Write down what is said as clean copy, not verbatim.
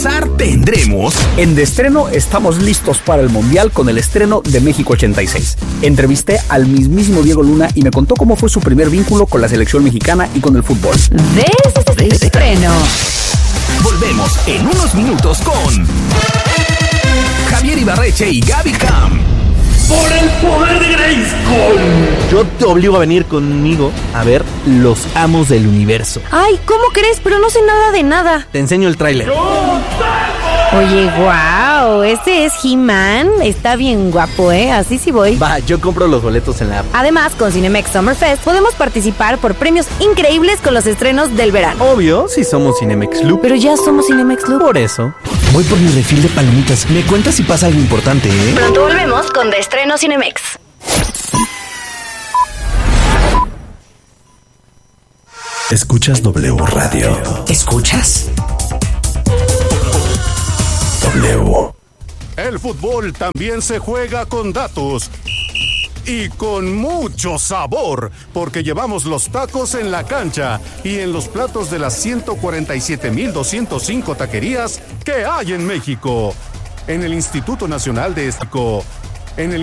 empezar tendremos... En De Estreno estamos listos para el Mundial con el estreno de México 86. Entrevisté al mismísimo Diego Luna y me contó cómo fue su primer vínculo con la selección mexicana y con el fútbol. De Estreno. Volvemos en unos minutos con Javier Ibarreche y Gaby Cam. ¡Por el poder de Grayskull! Yo te obligo a venir conmigo a ver Los Amos del Universo. Ay, ¿cómo crees? Pero no sé nada de nada. Te enseño el tráiler. Oye, wow, ese es He-Man. Está bien guapo, así sí voy. Va, yo compro los boletos en la app. Además, con Cinemex Summer Fest podemos participar por premios increíbles con los estrenos del verano. Obvio, si somos Cinemex Loop. Pero ya somos Cinemex Loop. Por eso. Voy por mi refil de palomitas. Me cuentas si pasa algo importante, Pronto volvemos con De Estreno Cinemex. Escuchas W Radio. ¿Escuchas? W. El fútbol también se juega con datos y con mucho sabor, porque llevamos los tacos en la cancha y en los platos de las 147,205 taquerías que hay en México. En el Instituto Nacional de Estético, en el